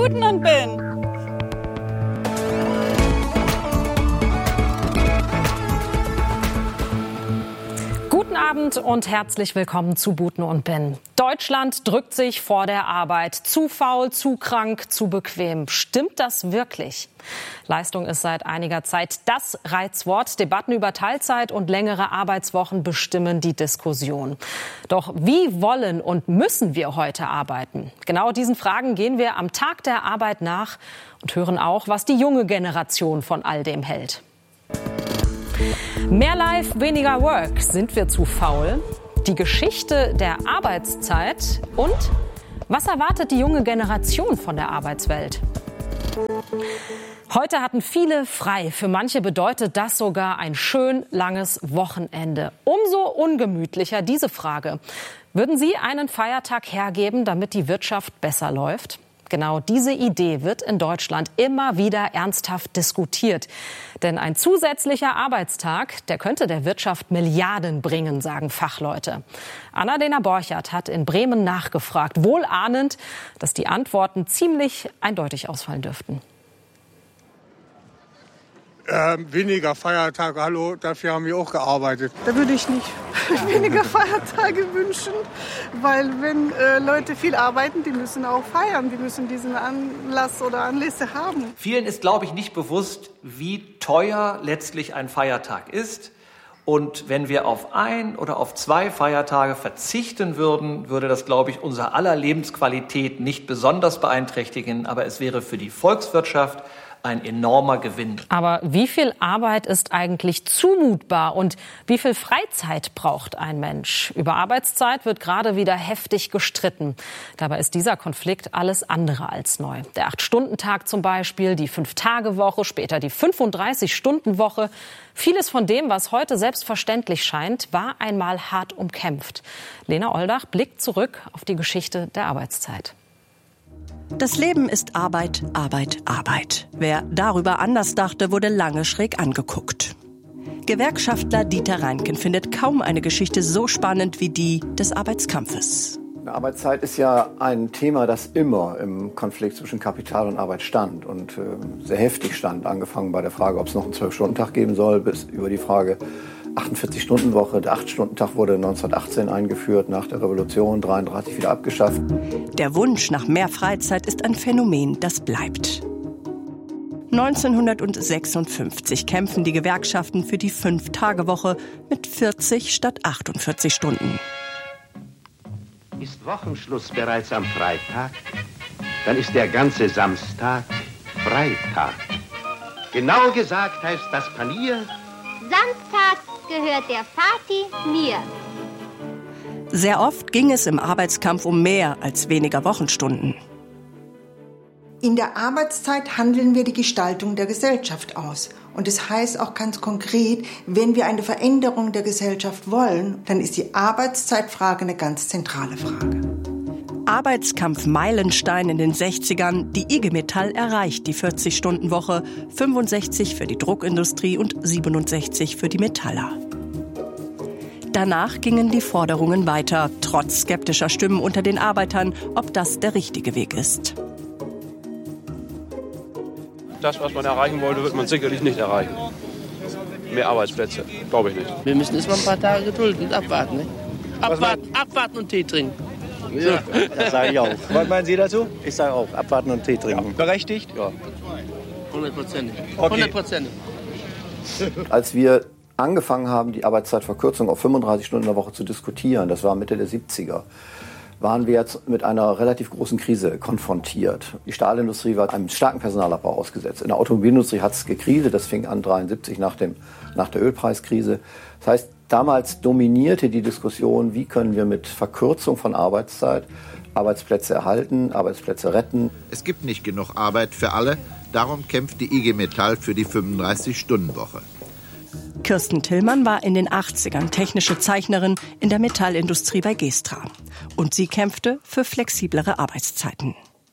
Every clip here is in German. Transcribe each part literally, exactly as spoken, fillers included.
Buten und Bin. Guten Abend und herzlich willkommen zu Buten und Bin. Deutschland drückt sich vor der Arbeit. Zu faul, zu krank, zu bequem. Stimmt das wirklich? Leistung ist seit einiger Zeit das Reizwort. Debatten über Teilzeit und längere Arbeitswochen bestimmen die Diskussion. Doch wie wollen und müssen wir heute arbeiten? Genau diesen Fragen gehen wir am Tag der Arbeit nach und hören auch, was die junge Generation von all dem hält. Mehr Life, weniger Work. Sind wir zu faul? Die Geschichte der Arbeitszeit und was erwartet die junge Generation von der Arbeitswelt? Heute hatten viele frei. Für manche bedeutet das sogar ein schön langes Wochenende. Umso ungemütlicher diese Frage. Würden Sie einen Feiertag hergeben, damit die Wirtschaft besser läuft? Genau diese Idee wird in Deutschland immer wieder ernsthaft diskutiert. Denn ein zusätzlicher Arbeitstag, der könnte der Wirtschaft Milliarden bringen, sagen Fachleute. Annalena Borchert hat in Bremen nachgefragt, wohl ahnend, dass die Antworten ziemlich eindeutig ausfallen dürften. Äh, weniger Feiertage, hallo, dafür haben wir auch gearbeitet. Da würde ich nicht weniger Feiertage wünschen, weil wenn äh, Leute viel arbeiten, die müssen auch feiern, die müssen diesen Anlass oder Anlässe haben. Vielen ist, glaube ich, nicht bewusst, wie teuer letztlich ein Feiertag ist. Und wenn wir auf ein oder auf zwei Feiertage verzichten würden, würde das, glaube ich, unser aller Lebensqualität nicht besonders beeinträchtigen, aber es wäre für die Volkswirtschaft ein enormer Gewinn. Aber wie viel Arbeit ist eigentlich zumutbar und wie viel Freizeit braucht ein Mensch? Über Arbeitszeit wird gerade wieder heftig gestritten. Dabei ist dieser Konflikt alles andere als neu. Der Acht-Stunden-Tag zum Beispiel, die Fünf-Tage-Woche, später die fünfunddreißig-Stunden-Woche. Vieles von dem, was heute selbstverständlich scheint, war einmal hart umkämpft. Lena Oldach blickt zurück auf die Geschichte der Arbeitszeit. Das Leben ist Arbeit, Arbeit, Arbeit. Wer darüber anders dachte, wurde lange schräg angeguckt. Gewerkschaftler Dieter Reinken findet kaum eine Geschichte so spannend wie die des Arbeitskampfes. Arbeitszeit ist ja ein Thema, das immer im Konflikt zwischen Kapital und Arbeit stand und äh, sehr heftig stand, angefangen bei der Frage, ob es noch einen zwölf-Stunden-Tag geben soll, bis über die Frage achtundvierzig-Stunden-Woche. Der acht-Stunden-Tag wurde neunzehnhundertachtzehn eingeführt, nach der Revolution dreiunddreißig wieder abgeschafft. Der Wunsch nach mehr Freizeit ist ein Phänomen, das bleibt. neunzehnhundertsechsundfünfzig kämpfen die Gewerkschaften für die Fünf-Tage-Woche mit vierzig statt achtundvierzig Stunden. Ist Wochenschluss bereits am Freitag, dann ist der ganze Samstag Freitag. Genau gesagt heißt das Panier: Samstag gehört der Vati mir. Sehr oft ging es im Arbeitskampf um mehr als weniger Wochenstunden. In der Arbeitszeit handeln wir die Gestaltung der Gesellschaft aus. Und das heißt auch ganz konkret, wenn wir eine Veränderung der Gesellschaft wollen, dann ist die Arbeitszeitfrage eine ganz zentrale Frage. Arbeitskampf-Meilenstein in den sechzigern. Die I G Metall erreicht die vierzig-Stunden-Woche, fünfundsechzig für die Druckindustrie und siebenundsechzig für die Metaller. Danach gingen die Forderungen weiter, trotz skeptischer Stimmen unter den Arbeitern, ob das der richtige Weg ist. Das, was man erreichen wollte, wird man sicherlich nicht erreichen. Mehr Arbeitsplätze, glaube ich nicht. Wir müssen jetzt mal ein paar Tage gedulden und abwarten. Ne? Abwarten, abwarten und Tee trinken. Ja, das sage ich auch. Was meinen Sie dazu? Ich sage auch, abwarten und Tee trinken. Ja. Berechtigt? Ja. Hundertprozentig. Okay. Hundertprozentig. Als wir angefangen haben, die Arbeitszeitverkürzung auf fünfunddreißig Stunden in der Woche zu diskutieren, das war Mitte der siebziger, waren wir jetzt mit einer relativ großen Krise konfrontiert. Die Stahlindustrie war einem starken Personalabbau ausgesetzt. In der Automobilindustrie hat es gekriselt, das fing an dreiundsiebzig nach, dem, nach der Ölpreiskrise. Das heißt, damals dominierte die Diskussion, wie können wir mit Verkürzung von Arbeitszeit Arbeitsplätze erhalten, Arbeitsplätze retten. Es gibt nicht genug Arbeit für alle, darum kämpft die I G Metall für die fünfunddreißig-Stunden-Woche. Kirsten Tillmann war in den achtzigern technische Zeichnerin in der Metallindustrie bei Gestra. Und sie kämpfte für flexiblere Arbeitszeiten.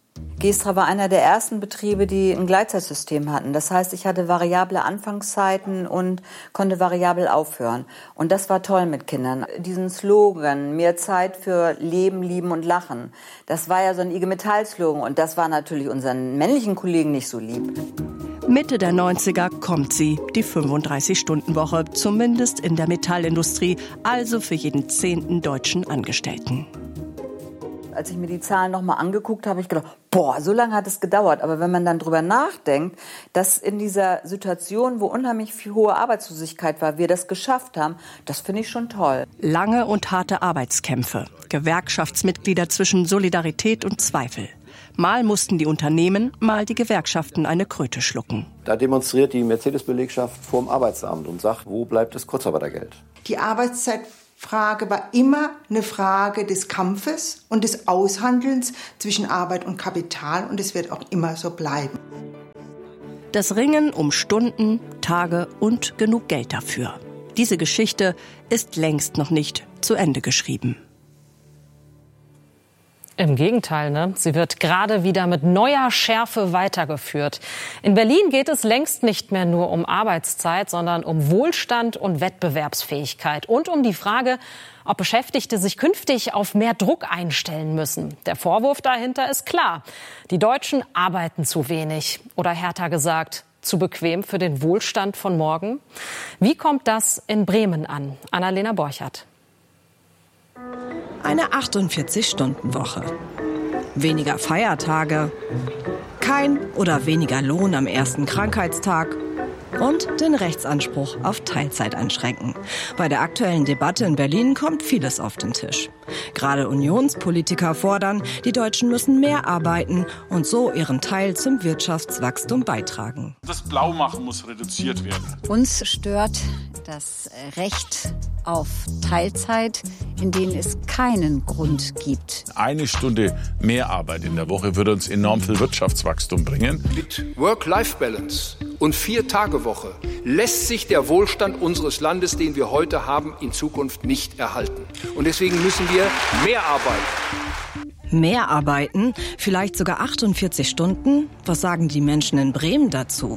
Gestra war einer der ersten Betriebe, die ein Gleitzeitsystem hatten. Das heißt, ich hatte variable Anfangszeiten und konnte variabel aufhören. Und das war toll mit Kindern. Diesen Slogan, mehr Zeit für Leben, Lieben und Lachen, das war ja so ein I G Metall-Slogan. Und das war natürlich unseren männlichen Kollegen nicht so lieb. Mitte der neunziger kommt sie, die fünfunddreißig-Stunden-Woche, zumindest in der Metallindustrie, also für jeden zehnten deutschen Angestellten. Als ich mir die Zahlen noch mal angeguckt habe, habe ich gedacht, boah, so lange hat es gedauert. Aber wenn man dann drüber nachdenkt, dass in dieser Situation, wo unheimlich viel hohe Arbeitslosigkeit war, wir das geschafft haben, das finde ich schon toll. Lange und harte Arbeitskämpfe, Gewerkschaftsmitglieder zwischen Solidarität und Zweifel. Mal mussten die Unternehmen, mal die Gewerkschaften eine Kröte schlucken. Da demonstriert die Mercedes-Belegschaft vor dem Arbeitsamt und sagt, wo bleibt das Kurzarbeitergeld? Die Arbeitszeitfrage war immer eine Frage des Kampfes und des Aushandelns zwischen Arbeit und Kapital, und es wird auch immer so bleiben. Das Ringen um Stunden, Tage und genug Geld dafür. Diese Geschichte ist längst noch nicht zu Ende geschrieben. Im Gegenteil, ne? Sie wird gerade wieder mit neuer Schärfe weitergeführt. In Berlin geht es längst nicht mehr nur um Arbeitszeit, sondern um Wohlstand und Wettbewerbsfähigkeit und um die Frage, ob Beschäftigte sich künftig auf mehr Druck einstellen müssen. Der Vorwurf dahinter ist klar. Die Deutschen arbeiten zu wenig oder härter gesagt, zu bequem für den Wohlstand von morgen. Wie kommt das in Bremen an? Annalena Borchert. Eine achtundvierzig-Stunden-Woche. Weniger Feiertage, kein oder weniger Lohn am ersten Krankheitstag und den Rechtsanspruch auf Teilzeit einschränken. Bei der aktuellen Debatte in Berlin kommt vieles auf den Tisch. Gerade Unionspolitiker fordern, die Deutschen müssen mehr arbeiten und so ihren Teil zum Wirtschaftswachstum beitragen. Das Blaumachen muss reduziert werden. Uns stört das Recht auf Teilzeit, in denen es keinen Grund gibt. Eine Stunde mehr Arbeit in der Woche würde uns enorm viel Wirtschaftswachstum bringen. Mit Work-Life-Balance und Vier-Tage-Woche lässt sich der Wohlstand unseres Landes, den wir heute haben, in Zukunft nicht erhalten. Und deswegen müssen wir mehr arbeiten. Mehr arbeiten? Vielleicht sogar achtundvierzig Stunden? Was sagen die Menschen in Bremen dazu?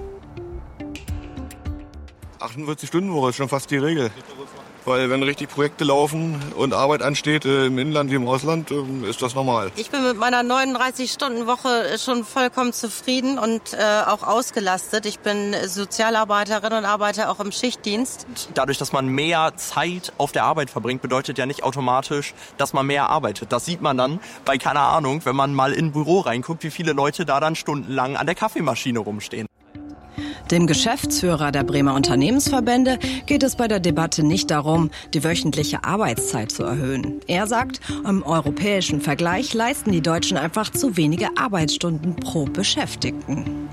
achtundvierzig-Stunden-Woche ist schon fast die Regel. Weil wenn richtig Projekte laufen und Arbeit ansteht, äh, im Inland wie im Ausland, äh, ist das normal. Ich bin mit meiner neununddreißig-Stunden-Woche schon vollkommen zufrieden und äh, auch ausgelastet. Ich bin Sozialarbeiterin und arbeite auch im Schichtdienst. Dadurch, dass man mehr Zeit auf der Arbeit verbringt, bedeutet ja nicht automatisch, dass man mehr arbeitet. Das sieht man dann bei, keine Ahnung, wenn man mal in ein Büro reinguckt, wie viele Leute da dann stundenlang an der Kaffeemaschine rumstehen. Dem Geschäftsführer der Bremer Unternehmensverbände geht es bei der Debatte nicht darum, die wöchentliche Arbeitszeit zu erhöhen. Er sagt, im europäischen Vergleich leisten die Deutschen einfach zu wenige Arbeitsstunden pro Beschäftigten.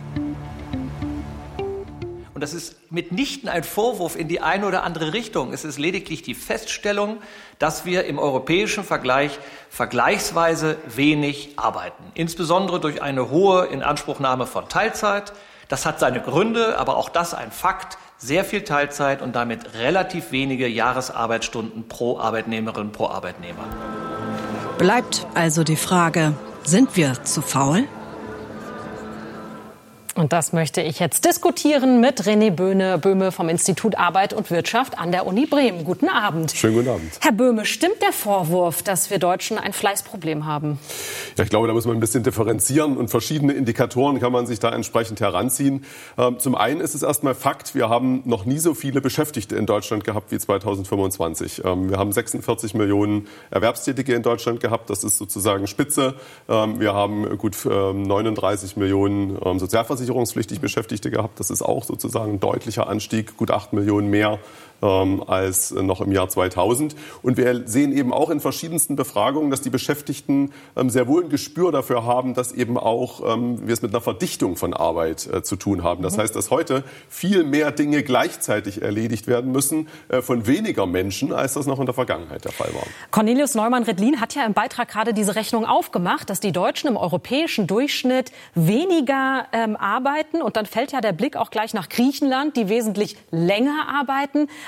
Und das ist mitnichten ein Vorwurf in die eine oder andere Richtung. Es ist lediglich die Feststellung, dass wir im europäischen Vergleich vergleichsweise wenig arbeiten. Insbesondere durch eine hohe Inanspruchnahme von Teilzeit. Das hat seine Gründe, aber auch das ein Fakt. Sehr viel Teilzeit und damit relativ wenige Jahresarbeitsstunden pro Arbeitnehmerin, pro Arbeitnehmer. Bleibt also die Frage, sind wir zu faul? Und das möchte ich jetzt diskutieren mit René Böhne, Böhme vom Institut Arbeit und Wirtschaft an der Uni Bremen. Guten Abend. Schönen guten Abend. Herr Böhme, stimmt der Vorwurf, dass wir Deutschen ein Fleißproblem haben? Ja, ich glaube, da muss man ein bisschen differenzieren und verschiedene Indikatoren kann man sich da entsprechend heranziehen. Zum einen ist es erstmal Fakt, wir haben noch nie so viele Beschäftigte in Deutschland gehabt wie zweitausendfünfundzwanzig. Wir haben sechsundvierzig Millionen Erwerbstätige in Deutschland gehabt. Das ist sozusagen Spitze. Wir haben gut neununddreißig Millionen Sozialversicherungspflichtig Beschäftigte gehabt. Das ist auch sozusagen ein deutlicher Anstieg, gut acht Millionen mehr ähm, als noch im Jahr zweitausend. Und wir sehen eben auch in verschiedensten Befragungen, dass die Beschäftigten ähm, sehr wohl ein Gespür dafür haben, dass eben auch ähm, wir es mit einer Verdichtung von Arbeit äh, zu tun haben. Das heißt, dass heute viel mehr Dinge gleichzeitig erledigt werden müssen äh, von weniger Menschen, als das noch in der Vergangenheit der Fall war. Cornelius Neumann-Redlin hat ja im Beitrag gerade diese Rechnung aufgemacht, dass die Deutschen im europäischen Durchschnitt weniger ähm, arbeiten. Und dann fällt ja der Blick auch gleich nach Griechenland, die wesentlich länger arbeiten.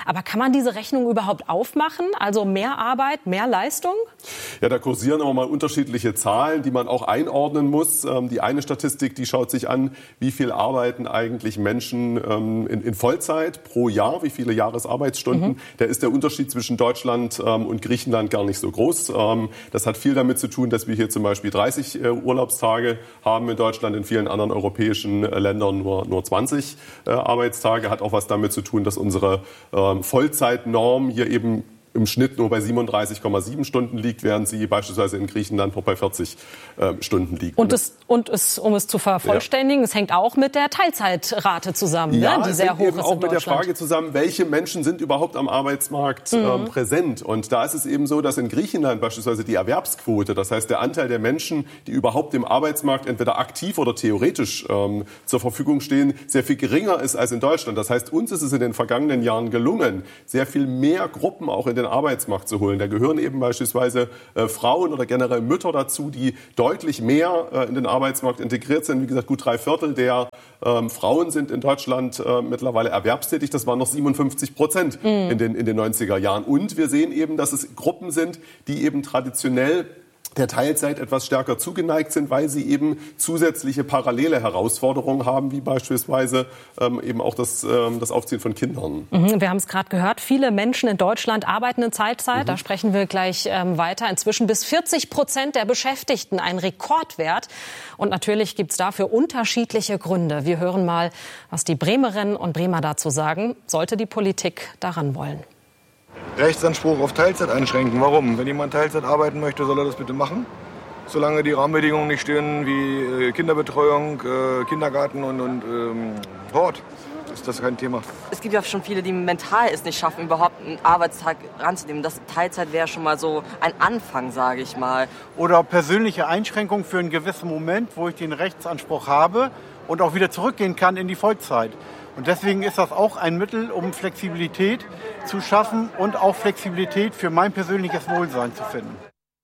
Aber kann man diese Rechnung überhaupt aufmachen? Also mehr Arbeit, mehr Leistung? Ja, da kursieren aber mal unterschiedliche Zahlen, die man auch einordnen muss. Ähm, die eine Statistik, die schaut sich an, wie viel arbeiten eigentlich Menschen ähm, in, in Vollzeit pro Jahr, wie viele Jahresarbeitsstunden. Mhm. Da ist der Unterschied zwischen Deutschland ähm, und Griechenland gar nicht so groß. Ähm, das hat viel damit zu tun, dass wir hier zum Beispiel dreißig äh, Urlaubstage haben in Deutschland, in vielen anderen europäischen äh, Ländern nur, nur zwanzig äh, Arbeitstage. Hat auch was damit zu tun, dass unsere äh, Vollzeitnorm hier eben im Schnitt nur bei siebenunddreißig Komma sieben Stunden liegt, während sie beispielsweise in Griechenland noch bei vierzig äh, Stunden liegt. Und, es, und es, um es zu vervollständigen, ja. es hängt auch mit der Teilzeitrate zusammen, ja, ne? die sehr hoch ist in Deutschland. Auch mit der Frage zusammen, welche Menschen sind überhaupt am Arbeitsmarkt mhm. ähm, präsent. Und da ist es eben so, dass in Griechenland beispielsweise die Erwerbsquote, das heißt der Anteil der Menschen, die überhaupt im Arbeitsmarkt entweder aktiv oder theoretisch ähm, zur Verfügung stehen, sehr viel geringer ist als in Deutschland. Das heißt, uns ist es in den vergangenen Jahren gelungen, sehr viel mehr Gruppen auch in den Arbeitsmarkt zu holen. Da gehören eben beispielsweise äh, Frauen oder generell Mütter dazu, die deutlich mehr äh, in den Arbeitsmarkt integriert sind. Wie gesagt, gut drei Viertel der ähm, Frauen sind in Deutschland äh, mittlerweile erwerbstätig. Das waren noch siebenundfünfzig Prozent mhm. in den, in den neunziger Jahren. Und wir sehen eben, dass es Gruppen sind, die eben traditionell der Teilzeit etwas stärker zugeneigt sind, weil sie eben zusätzliche parallele Herausforderungen haben, wie beispielsweise ähm, eben auch das, ähm, das Aufziehen von Kindern. Mhm, wir haben es gerade gehört, viele Menschen in Deutschland arbeiten in Teilzeit. Mhm. Da sprechen wir gleich ähm, weiter. Inzwischen bis vierzig Prozent der Beschäftigten, ein Rekordwert. Und natürlich gibt es dafür unterschiedliche Gründe. Wir hören mal, was die Bremerinnen und Bremer dazu sagen. Sollte die Politik daran wollen? Rechtsanspruch auf Teilzeit einschränken. Warum? Wenn jemand Teilzeit arbeiten möchte, soll er das bitte machen. Solange die Rahmenbedingungen nicht stehen wie Kinderbetreuung, Kindergarten und, und ähm, Hort, ist das kein Thema. Es gibt ja schon viele, die mental es nicht schaffen, überhaupt einen Arbeitstag ranzunehmen. Das Teilzeit wäre schon mal so ein Anfang, sage ich mal. Oder persönliche Einschränkungen für einen gewissen Moment, wo ich den Rechtsanspruch habe und auch wieder zurückgehen kann in die Vollzeit. Und deswegen ist das auch ein Mittel, um Flexibilität zu schaffen und auch Flexibilität für mein persönliches Wohlsein zu finden.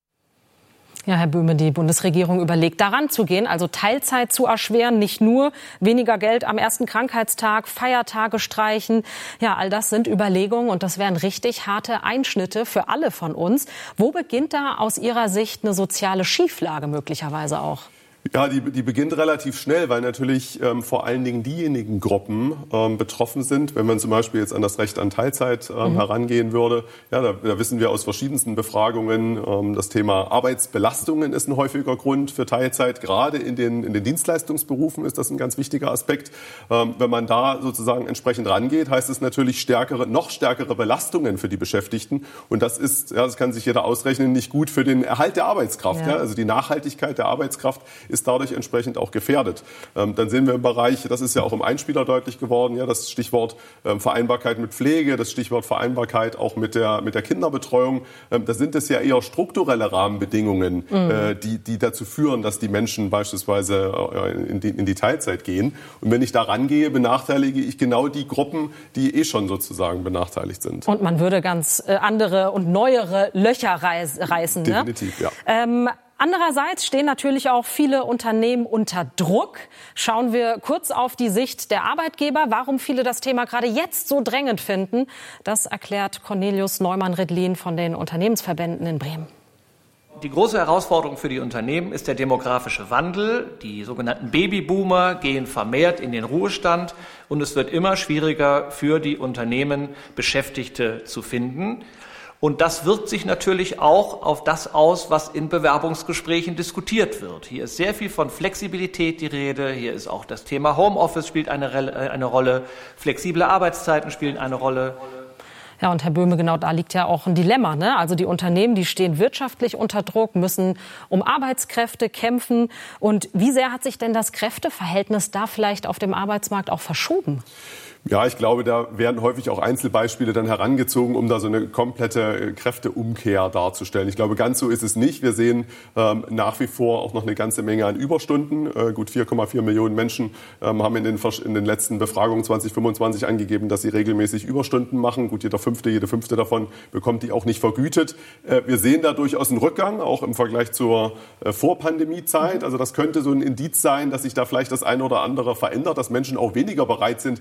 Ja, Herr Böhme, die Bundesregierung überlegt, daran zu gehen, also Teilzeit zu erschweren, nicht nur weniger Geld am ersten Krankheitstag, Feiertage streichen. Ja, all das sind Überlegungen und das wären richtig harte Einschnitte für alle von uns. Wo beginnt da aus Ihrer Sicht eine soziale Schieflage möglicherweise auch? Ja, die, die beginnt relativ schnell, weil natürlich ähm, vor allen Dingen diejenigen Gruppen ähm, betroffen sind. Wenn man zum Beispiel jetzt an das Recht an Teilzeit ähm, mhm. herangehen würde, ja, da, da wissen wir aus verschiedensten Befragungen, ähm, das Thema Arbeitsbelastungen ist ein häufiger Grund für Teilzeit. Gerade in den, in den Dienstleistungsberufen ist das ein ganz wichtiger Aspekt. Ähm, wenn man da sozusagen entsprechend rangeht, heißt es natürlich stärkere, noch stärkere Belastungen für die Beschäftigten. Und das ist, ja, das kann sich jeder ausrechnen, nicht gut für den Erhalt der Arbeitskraft. Ja. Ja, also die Nachhaltigkeit der Arbeitskraft ist ist dadurch entsprechend auch gefährdet. Ähm, dann sehen wir im Bereich, das ist ja auch im Einspieler deutlich geworden, ja, das Stichwort ähm, Vereinbarkeit mit Pflege, das Stichwort Vereinbarkeit auch mit der, mit der Kinderbetreuung. Ähm, da sind es ja eher strukturelle Rahmenbedingungen, mhm. äh, die, die dazu führen, dass die Menschen beispielsweise äh, in, die, in die Teilzeit gehen. Und wenn ich da rangehe, benachteilige ich genau die Gruppen, die eh schon sozusagen benachteiligt sind. Und man würde ganz äh, andere und neuere Löcher reiß, reißen. Definitiv, ne? ja. Ähm, Andererseits stehen natürlich auch viele Unternehmen unter Druck. Schauen wir kurz auf die Sicht der Arbeitgeber. Warum viele das Thema gerade jetzt so drängend finden, das erklärt Cornelius Neumann-Redlin von den Unternehmensverbänden in Bremen. Die große Herausforderung für die Unternehmen ist der demografische Wandel. Die sogenannten Babyboomer gehen vermehrt in den Ruhestand und es wird immer schwieriger für die Unternehmen, Beschäftigte zu finden. Und das wirkt sich natürlich auch auf das aus, was in Bewerbungsgesprächen diskutiert wird. Hier ist sehr viel von Flexibilität die Rede. Hier ist auch das Thema Homeoffice spielt eine, eine Rolle. Flexible Arbeitszeiten spielen eine Rolle. Ja, und Herr Böhme, genau da liegt ja auch ein Dilemma, ne? Also die Unternehmen, die stehen wirtschaftlich unter Druck, müssen um Arbeitskräfte kämpfen. Und wie sehr hat sich denn das Kräfteverhältnis da vielleicht auf dem Arbeitsmarkt auch verschoben? Ja, ich glaube, da werden häufig auch Einzelbeispiele dann herangezogen, um da so eine komplette Kräfteumkehr darzustellen. Ich glaube, ganz so ist es nicht. Wir sehen ähm, nach wie vor auch noch eine ganze Menge an Überstunden. Äh, gut vier Komma vier Millionen Menschen ähm, haben in den, in den letzten Befragungen zwanzig fünfundzwanzig angegeben, dass sie regelmäßig Überstunden machen. Gut, jeder Fünfte, jede Fünfte davon bekommt die auch nicht vergütet. Äh, wir sehen da durchaus einen Rückgang, auch im Vergleich zur äh, Vorpandemiezeit. Also das könnte so ein Indiz sein, dass sich da vielleicht das eine oder andere verändert, dass Menschen auch weniger bereit sind, eben auch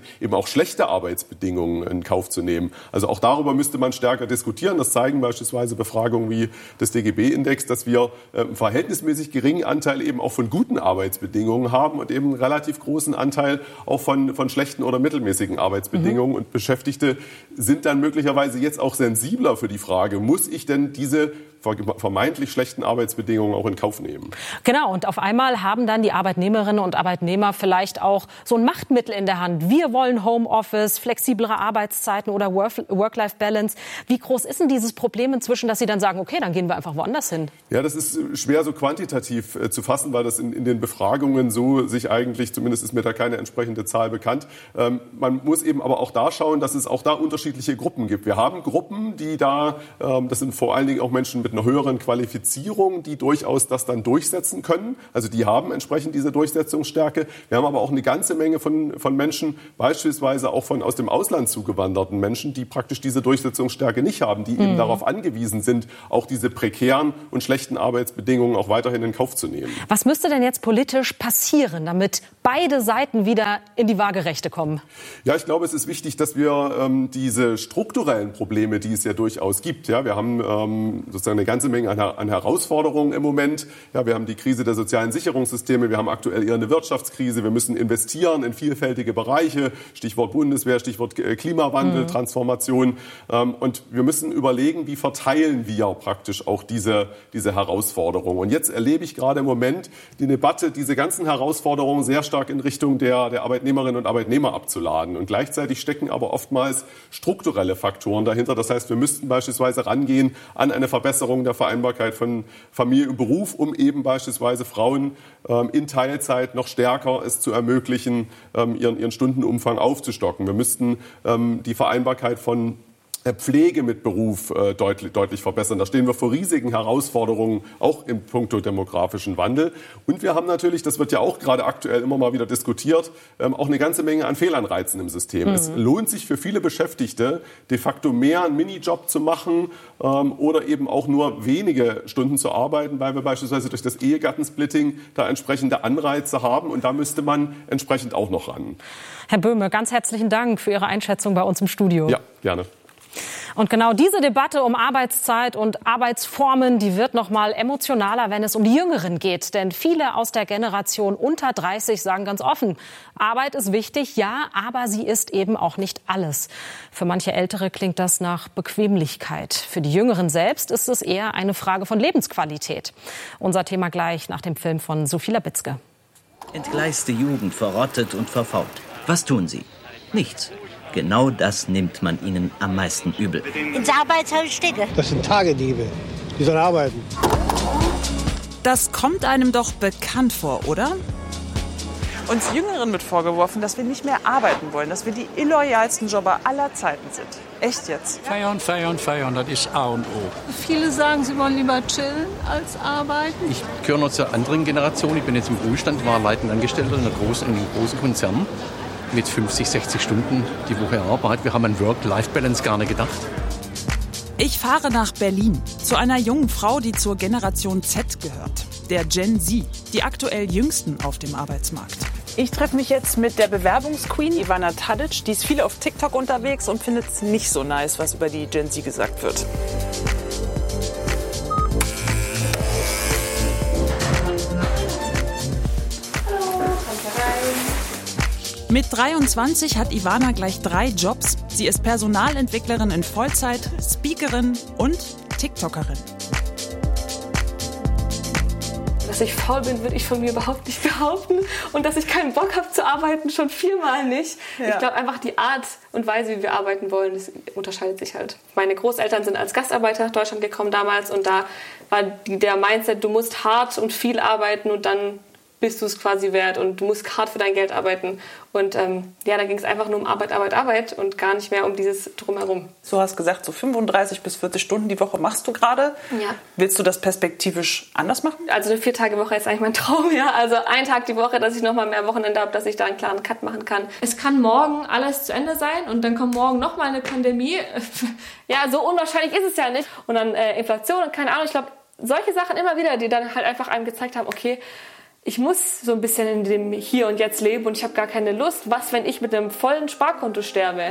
auch schlechte Arbeitsbedingungen in Kauf zu nehmen. Also auch darüber müsste man stärker diskutieren. Das zeigen beispielsweise Befragungen wie des D G B-Index, dass wir einen verhältnismäßig geringen Anteil eben auch von guten Arbeitsbedingungen haben und eben einen relativ großen Anteil auch von, von schlechten oder mittelmäßigen Arbeitsbedingungen. Mhm. Und Beschäftigte sind dann möglicherweise jetzt auch sensibler für die Frage, muss ich denn diese vermeintlich schlechten Arbeitsbedingungen auch in Kauf nehmen. Genau, und auf einmal haben dann die Arbeitnehmerinnen und Arbeitnehmer vielleicht auch so ein Machtmittel in der Hand. Wir wollen Homeoffice, flexiblere Arbeitszeiten oder Work-Life-Balance. Wie groß ist denn dieses Problem inzwischen, dass Sie dann sagen, okay, dann gehen wir einfach woanders hin? Ja, das ist schwer so quantitativ äh, zu fassen, weil das in, in den Befragungen so sich eigentlich, zumindest ist mir da keine entsprechende Zahl bekannt. Ähm, man muss eben aber auch da schauen, dass es auch da unterschiedliche Gruppen gibt. Wir haben Gruppen, die da, ähm, das sind vor allen Dingen auch Menschen mit einer höheren Qualifizierung, die durchaus das dann durchsetzen können. Also die haben entsprechend diese Durchsetzungsstärke. Wir haben aber auch eine ganze Menge von, von Menschen, beispielsweise auch von aus dem Ausland zugewanderten Menschen, die praktisch diese Durchsetzungsstärke nicht haben, die mhm. eben darauf angewiesen sind, auch diese prekären und schlechten Arbeitsbedingungen auch weiterhin in Kauf zu nehmen. Was müsste denn jetzt politisch passieren, damit beide Seiten wieder in die Waagerechte kommen? Ja, ich glaube, es ist wichtig, dass wir ähm, diese strukturellen Probleme, die es ja durchaus gibt, ja, wir haben ähm, sozusagen eine ganze Menge an, an Herausforderungen im Moment. Ja, wir haben die Krise der sozialen Sicherungssysteme, wir haben aktuell eher eine Wirtschaftskrise, wir müssen investieren in vielfältige Bereiche, Stichwort Bundeswehr, Stichwort Klimawandel, mhm. Transformation. Ähm, und wir müssen überlegen, wie verteilen wir praktisch auch diese, diese Herausforderungen. Und jetzt erlebe ich gerade im Moment die Debatte, diese ganzen Herausforderungen sehr stark in Richtung der, der Arbeitnehmerinnen und Arbeitnehmer abzuladen. Und gleichzeitig stecken aber oftmals strukturelle Faktoren dahinter. Das heißt, wir müssten beispielsweise rangehen an eine Verbesserung der Vereinbarkeit von Familie und Beruf, um eben beispielsweise Frauen ähm, in Teilzeit noch stärker es zu ermöglichen, ähm, ihren, ihren Stundenumfang aufzustocken. Wir müssten ähm, die Vereinbarkeit von Pflege mit Beruf äh, deutlich, deutlich verbessern. Da stehen wir vor riesigen Herausforderungen, auch im puncto demografischen Wandel. Und wir haben natürlich, das wird ja auch gerade aktuell immer mal wieder diskutiert, ähm, auch eine ganze Menge an Fehlanreizen im System. Mhm. Es lohnt sich für viele Beschäftigte, de facto mehr einen Minijob zu machen ähm, oder eben auch nur wenige Stunden zu arbeiten, weil wir beispielsweise durch das Ehegattensplitting da entsprechende Anreize haben. Und da müsste man entsprechend auch noch ran. Herr Böhme, ganz herzlichen Dank für Ihre Einschätzung bei uns im Studio. Ja, gerne. Und genau diese Debatte um Arbeitszeit und Arbeitsformen, die wird noch mal emotionaler, wenn es um die Jüngeren geht. Denn viele aus der Generation unter dreißig sagen ganz offen, Arbeit ist wichtig, ja, aber sie ist eben auch nicht alles. Für manche Ältere klingt das nach Bequemlichkeit. Für die Jüngeren selbst ist es eher eine Frage von Lebensqualität. Unser Thema gleich nach dem Film von Sophie Labitzke. Entgleiste Jugend, verrottet und verfault. Was tun sie? Nichts. Genau das nimmt man ihnen am meisten übel. Ins Arbeitshaus stecke. Das sind Tagediebe. Die sollen arbeiten. Das kommt einem doch bekannt vor, oder? Uns Jüngeren wird vorgeworfen, dass wir nicht mehr arbeiten wollen, dass wir die illoyalsten Jobber aller Zeiten sind. Echt jetzt? Feiern, feiern, feiern, das ist A und O. Viele sagen, sie wollen lieber chillen als arbeiten. Ich gehöre noch zur anderen Generation. Ich bin jetzt im Ruhestand, war leitend Angestellter in, einer großen, in einem großen Konzern. Mit fünfzig, sechzig Stunden die Woche Arbeit. Wir haben an Work-Life-Balance gar nicht gedacht. Ich fahre nach Berlin zu einer jungen Frau, die zur Generation Z gehört. Der Gen Z, die aktuell jüngsten auf dem Arbeitsmarkt. Ich treffe mich jetzt mit der Bewerbungsqueen Ivana Tadic. Die ist viel auf TikTok unterwegs und findet es nicht so nice, was über die Gen Z gesagt wird. Mit dreiundzwanzig hat Ivana gleich drei Jobs. Sie ist Personalentwicklerin in Vollzeit, Speakerin und TikTokerin. Dass ich faul bin, würde ich von mir überhaupt nicht behaupten. Und dass ich keinen Bock habe zu arbeiten, schon viermal nicht. Ja. Ich glaube einfach, die Art und Weise, wie wir arbeiten wollen, das unterscheidet sich halt. Meine Großeltern sind als Gastarbeiter nach Deutschland gekommen damals. Und da war die, der Mindset, du musst hart und viel arbeiten und dann bist du es quasi wert und du musst hart für dein Geld arbeiten. Und ähm, ja, da ging es einfach nur um Arbeit, Arbeit, Arbeit und gar nicht mehr um dieses Drumherum. Du hast gesagt, so fünfunddreißig bis vierzig Stunden die Woche machst du gerade. Ja. Willst du das perspektivisch anders machen? Also eine Vier-Tage-Woche ist eigentlich mein Traum, ja. Also ein Tag die Woche, dass ich noch mal mehr Wochenende habe, dass ich da einen klaren Cut machen kann. Es kann morgen alles zu Ende sein und dann kommt morgen noch mal eine Pandemie. Ja, so unwahrscheinlich ist es ja nicht. Und dann äh, Inflation und keine Ahnung. Ich glaube, solche Sachen immer wieder, die dann halt einfach einem gezeigt haben, okay, ich muss so ein bisschen in dem Hier und Jetzt leben und ich habe gar keine Lust. Was, wenn ich mit einem vollen Sparkonto sterbe?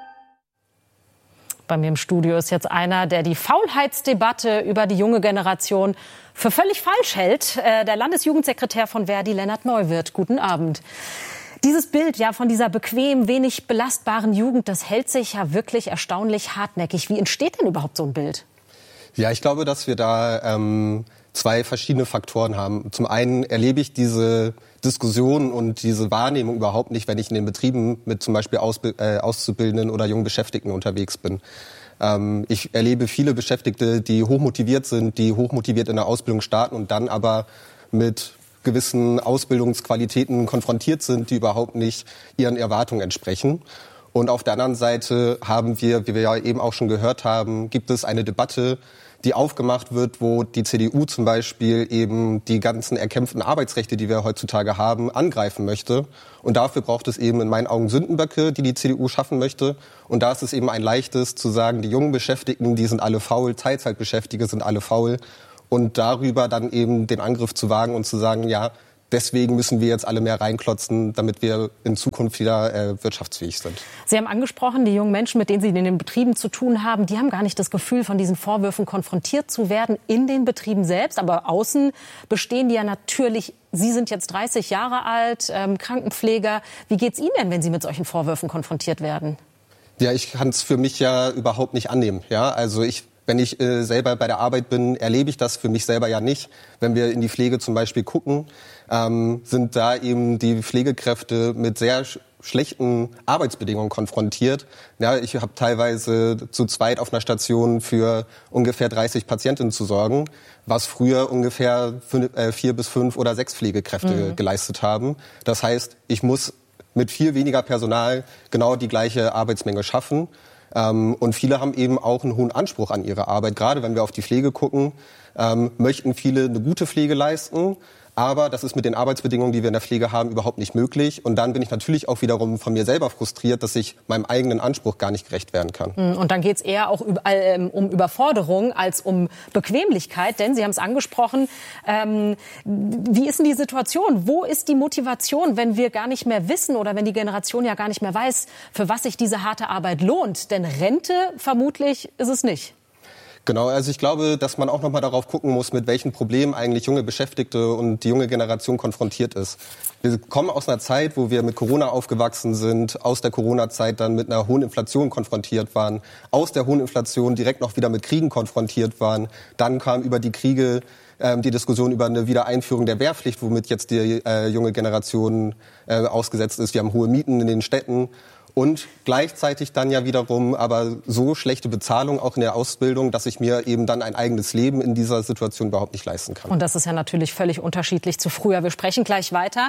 Bei mir im Studio ist jetzt einer, der die Faulheitsdebatte über die junge Generation für völlig falsch hält. Der Landesjugendsekretär von Verdi, Lennart Neuwirth. Guten Abend. Dieses Bild ja von dieser bequem, wenig belastbaren Jugend, das hält sich ja wirklich erstaunlich hartnäckig. Wie entsteht denn überhaupt so ein Bild? Ja, ich glaube, dass wir da ähm, zwei verschiedene Faktoren haben. Zum einen erlebe ich diese Diskussion und diese Wahrnehmung überhaupt nicht, wenn ich in den Betrieben mit zum Beispiel Ausb- äh, Auszubildenden oder jungen Beschäftigten unterwegs bin. Ähm, ich erlebe viele Beschäftigte, die hochmotiviert sind, die hochmotiviert in der Ausbildung starten und dann aber mit gewissen Ausbildungsqualitäten konfrontiert sind, die überhaupt nicht ihren Erwartungen entsprechen. Und auf der anderen Seite haben wir, wie wir ja eben auch schon gehört haben, gibt es eine Debatte, die aufgemacht wird, wo die C D U zum Beispiel eben die ganzen erkämpften Arbeitsrechte, die wir heutzutage haben, angreifen möchte. Und dafür braucht es eben in meinen Augen Sündenböcke, die die C D U schaffen möchte. Und da ist es eben ein leichtes zu sagen, die jungen Beschäftigten, die sind alle faul, Teilzeitbeschäftigte sind alle faul. Und darüber dann eben den Angriff zu wagen und zu sagen, ja, deswegen müssen wir jetzt alle mehr reinklotzen, damit wir in Zukunft wieder äh, wirtschaftsfähig sind. Sie haben angesprochen, die jungen Menschen, mit denen Sie in den Betrieben zu tun haben, die haben gar nicht das Gefühl, von diesen Vorwürfen konfrontiert zu werden in den Betrieben selbst. Aber außen bestehen die ja natürlich. Sie sind jetzt dreißig Jahre alt, ähm, Krankenpfleger. Wie geht's Ihnen denn, wenn Sie mit solchen Vorwürfen konfrontiert werden? Ja, ich kann es für mich ja überhaupt nicht annehmen. Ja, also ich Wenn ich äh, selber bei der Arbeit bin, erlebe ich das für mich selber ja nicht. Wenn wir in die Pflege zum Beispiel gucken, ähm, sind da eben die Pflegekräfte mit sehr sch- schlechten Arbeitsbedingungen konfrontiert. Ja, ich habe teilweise zu zweit auf einer Station für ungefähr dreißig Patientinnen zu sorgen, was früher ungefähr fünf, äh, vier bis fünf oder sechs Pflegekräfte mhm. geleistet haben. Das heißt, ich muss mit viel weniger Personal genau die gleiche Arbeitsmenge schaffen. Ähm, und viele haben eben auch einen hohen Anspruch an ihre Arbeit. Gerade wenn wir auf die Pflege gucken, ähm, möchten viele eine gute Pflege leisten. Aber das ist mit den Arbeitsbedingungen, die wir in der Pflege haben, überhaupt nicht möglich. Und dann bin ich natürlich auch wiederum von mir selber frustriert, dass ich meinem eigenen Anspruch gar nicht gerecht werden kann. Und dann geht es eher auch um Überforderung als um Bequemlichkeit. Denn Sie haben es angesprochen, ähm, wie ist denn die Situation? Wo ist die Motivation, wenn wir gar nicht mehr wissen oder wenn die Generation ja gar nicht mehr weiß, für was sich diese harte Arbeit lohnt? Denn Rente vermutlich ist es nicht. Genau, also ich glaube, dass man auch noch mal darauf gucken muss, mit welchen Problemen eigentlich junge Beschäftigte und die junge Generation konfrontiert ist. Wir kommen aus einer Zeit, wo wir mit Corona aufgewachsen sind, aus der Corona-Zeit dann mit einer hohen Inflation konfrontiert waren, aus der hohen Inflation direkt noch wieder mit Kriegen konfrontiert waren. Dann kam über die Kriege ähm, die Diskussion über eine Wiedereinführung der Wehrpflicht, womit jetzt die äh, junge Generation äh, ausgesetzt ist. Wir haben hohe Mieten in den Städten. Und gleichzeitig dann ja wiederum aber so schlechte Bezahlung auch in der Ausbildung, dass ich mir eben dann ein eigenes Leben in dieser Situation überhaupt nicht leisten kann. Und das ist ja natürlich völlig unterschiedlich zu früher. Wir sprechen gleich weiter.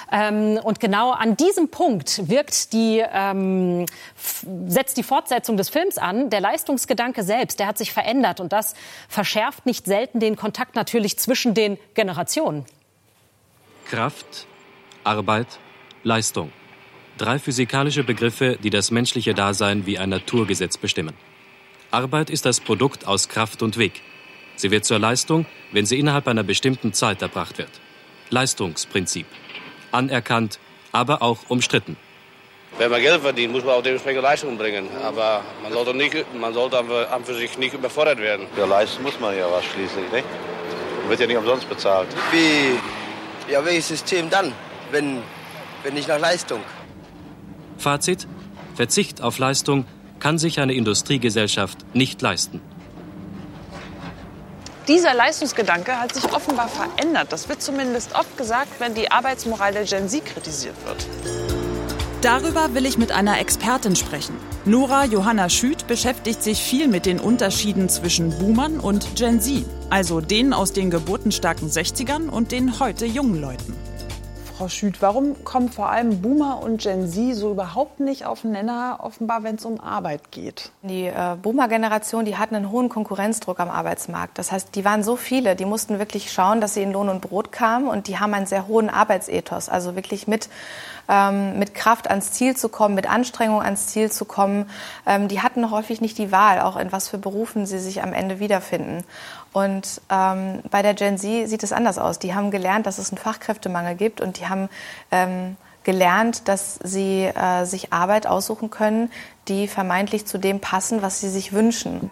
Und genau an diesem Punkt wirkt die, ähm, setzt die Fortsetzung des Films an. Der Leistungsgedanke selbst, der hat sich verändert. Und das verschärft nicht selten den Kontakt natürlich zwischen den Generationen. Kraft, Arbeit, Leistung. Drei physikalische Begriffe, die das menschliche Dasein wie ein Naturgesetz bestimmen. Arbeit ist das Produkt aus Kraft und Weg. Sie wird zur Leistung, wenn sie innerhalb einer bestimmten Zeit erbracht wird. Leistungsprinzip. Anerkannt, aber auch umstritten. Wenn man Geld verdient, muss man auch dementsprechend Leistung bringen. Aber man sollte, nicht, man sollte an für sich nicht überfordert werden. Ja, leisten muss man ja was schließlich, nicht? Man wird ja nicht umsonst bezahlt. Wie, ja, welches System dann, wenn, wenn nicht nach Leistung? Fazit: Verzicht auf Leistung kann sich eine Industriegesellschaft nicht leisten. Dieser Leistungsgedanke hat sich offenbar verändert. Das wird zumindest oft gesagt, wenn die Arbeitsmoral der Gen Z kritisiert wird. Darüber will ich mit einer Expertin sprechen. Nora Johanna Schüth beschäftigt sich viel mit den Unterschieden zwischen Boomern und Gen Z. Also denen aus den geburtenstarken sechzigern und den heute jungen Leuten. Frau Schüth, warum kommen vor allem Boomer und Gen Z so überhaupt nicht auf den Nenner, offenbar, wenn es um Arbeit geht? Die äh, Boomer-Generation, die hatten einen hohen Konkurrenzdruck am Arbeitsmarkt. Das heißt, die waren so viele, die mussten wirklich schauen, dass sie in Lohn und Brot kamen. Und die haben einen sehr hohen Arbeitsethos, also wirklich mit, ähm, mit Kraft ans Ziel zu kommen, mit Anstrengung ans Ziel zu kommen. Ähm, die hatten häufig nicht die Wahl, auch in was für Berufen sie sich am Ende wiederfinden. Und ähm, bei der Gen Z sieht es anders aus. Die haben gelernt, dass es einen Fachkräftemangel gibt und die haben ähm, gelernt, dass sie äh, sich Arbeit aussuchen können, die vermeintlich zu dem passen, was sie sich wünschen.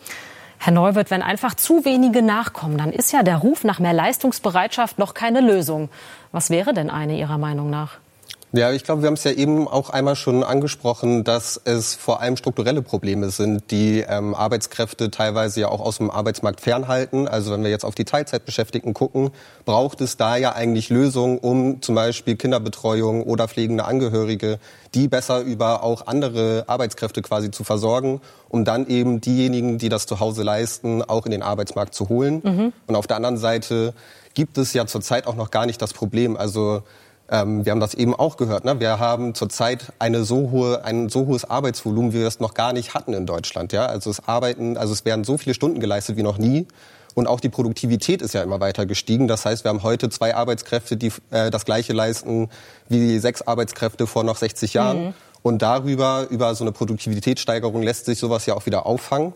Herr Neuwirth, wenn einfach zu wenige nachkommen, dann ist ja der Ruf nach mehr Leistungsbereitschaft noch keine Lösung. Was wäre denn eine Ihrer Meinung nach? Ja, ich glaube, wir haben es ja eben auch einmal schon angesprochen, dass es vor allem strukturelle Probleme sind, die ähm, Arbeitskräfte teilweise ja auch aus dem Arbeitsmarkt fernhalten. Also wenn wir jetzt auf die Teilzeitbeschäftigten gucken, braucht es da ja eigentlich Lösungen, um zum Beispiel Kinderbetreuung oder pflegende Angehörige, die besser über auch andere Arbeitskräfte quasi zu versorgen, um dann eben diejenigen, die das zu Hause leisten, auch in den Arbeitsmarkt zu holen. Mhm. Und auf der anderen Seite gibt es ja zurzeit auch noch gar nicht das Problem. Also Ähm, wir haben das eben auch gehört. Ne? Wir haben zurzeit eine so hohe, ein so hohes Arbeitsvolumen, wie wir es noch gar nicht hatten in Deutschland. Ja? Also es arbeiten, also es werden so viele Stunden geleistet wie noch nie. Und auch die Produktivität ist ja immer weiter gestiegen. Das heißt, wir haben heute zwei Arbeitskräfte, die äh, das Gleiche leisten wie sechs Arbeitskräfte vor noch sechzig Jahren. Mhm. Und darüber, über so eine Produktivitätssteigerung lässt sich sowas ja auch wieder auffangen.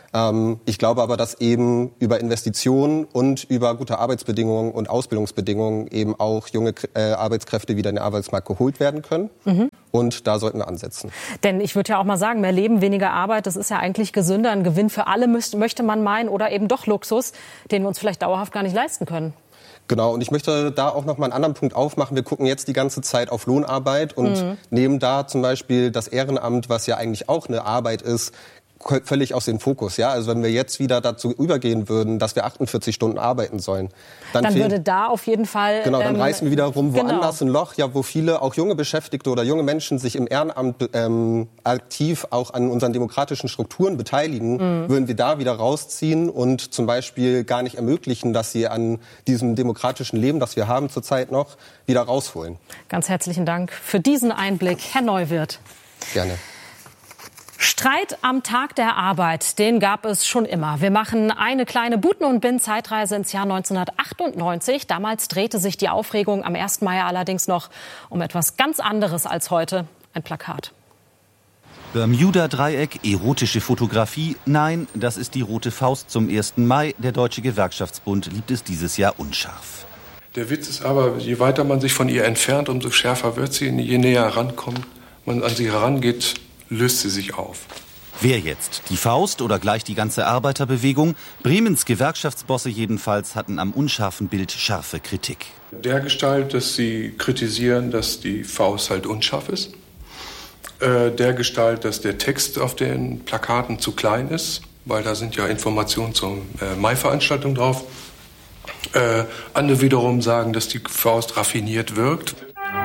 Ich glaube aber, dass eben über Investitionen und über gute Arbeitsbedingungen und Ausbildungsbedingungen eben auch junge äh, Arbeitskräfte wieder in den Arbeitsmarkt geholt werden können. Mhm. Und da sollten wir ansetzen. Denn ich würde ja auch mal sagen, mehr Leben, weniger Arbeit, das ist ja eigentlich gesünder. Ein Gewinn für alle müsst, möchte man meinen oder eben doch Luxus, den wir uns vielleicht dauerhaft gar nicht leisten können. Genau, und ich möchte da auch noch mal einen anderen Punkt aufmachen. Wir gucken jetzt die ganze Zeit auf Lohnarbeit und mhm. nehmen da zum Beispiel das Ehrenamt, was ja eigentlich auch eine Arbeit ist, völlig aus dem Fokus. Ja? Also wenn wir jetzt wieder dazu übergehen würden, dass wir achtundvierzig Stunden arbeiten sollen, dann, dann fehlen, würde da auf jeden Fall... Genau, dann ähm, reißen wir wieder rum woanders genau. ein Loch, ja, wo viele, auch junge Beschäftigte oder junge Menschen sich im Ehrenamt ähm, aktiv auch an unseren demokratischen Strukturen beteiligen, mhm. würden wir da wieder rausziehen und zum Beispiel gar nicht ermöglichen, dass sie an diesem demokratischen Leben, das wir haben zurzeit noch, wieder rausholen. Ganz herzlichen Dank für diesen Einblick, Herr Neuwirth. Gerne. Streit am Tag der Arbeit, den gab es schon immer. Wir machen eine kleine Buten- und Bin-Zeitreise ins Jahr neunzehnhundertachtundneunzig. Damals drehte sich die Aufregung am ersten Mai allerdings noch um etwas ganz anderes als heute. Ein Plakat. Bermuda-Dreieck, erotische Fotografie. Nein, das ist die rote Faust zum ersten Mai. Der Deutsche Gewerkschaftsbund liebt es dieses Jahr unscharf. Der Witz ist aber, je weiter man sich von ihr entfernt, umso schärfer wird sie. Je näher rankommt, man an sie herangeht, löst sie sich auf. Wer jetzt? Die Faust oder gleich die ganze Arbeiterbewegung? Bremens Gewerkschaftsbosse jedenfalls hatten am unscharfen Bild scharfe Kritik. Dergestalt, dass sie kritisieren, dass die Faust halt unscharf ist. Äh, dergestalt, dass der Text auf den Plakaten zu klein ist, weil da sind ja Informationen zur äh, Mai-Veranstaltung drauf. Äh, andere wiederum sagen, dass die Faust raffiniert wirkt.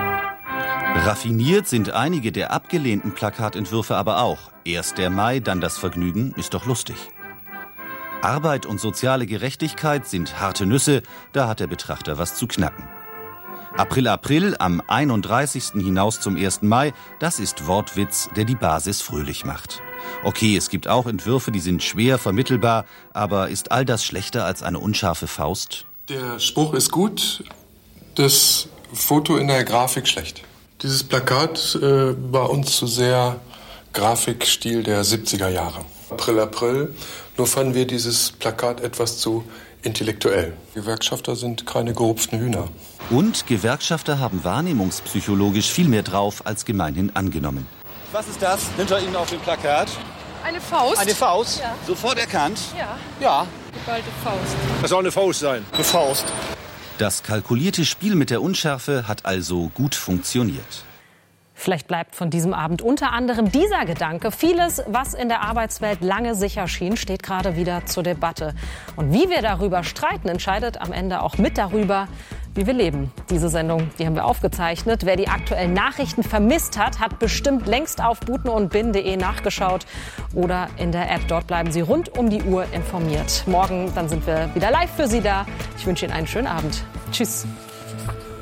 Raffiniert sind einige der abgelehnten Plakatentwürfe aber auch. Erst der Mai, dann das Vergnügen, ist doch lustig. Arbeit und soziale Gerechtigkeit sind harte Nüsse, da hat der Betrachter was zu knacken. April, April, am einunddreißigsten hinaus zum ersten Mai, das ist Wortwitz, der die Basis fröhlich macht. Okay, es gibt auch Entwürfe, die sind schwer vermittelbar, aber ist all das schlechter als eine unscharfe Faust? Der Spruch ist gut, das Foto in der Grafik schlecht. Dieses Plakat äh, war uns zu sehr Grafikstil der siebziger Jahre. April, April. Nur fanden wir dieses Plakat etwas zu intellektuell. Gewerkschafter sind keine gerupften Hühner. Und Gewerkschafter haben wahrnehmungspsychologisch viel mehr drauf als gemeinhin angenommen. Was ist das hinter Ihnen auf dem Plakat? Eine Faust. Eine Faust? Ja. Sofort erkannt? Ja. Ja. Geballte Faust. Das soll eine Faust sein. Eine Faust. Das kalkulierte Spiel mit der Unschärfe hat also gut funktioniert. Vielleicht bleibt von diesem Abend unter anderem dieser Gedanke. Vieles, was in der Arbeitswelt lange sicher schien, steht gerade wieder zur Debatte. Und wie wir darüber streiten, entscheidet am Ende auch mit darüber, wie wir leben. Diese Sendung, die haben wir aufgezeichnet. Wer die aktuellen Nachrichten vermisst hat, hat bestimmt längst auf buten und bin punkt de nachgeschaut oder in der App. Dort bleiben Sie rund um die Uhr informiert. Morgen, dann sind wir wieder live für Sie da. Ich wünsche Ihnen einen schönen Abend. Tschüss.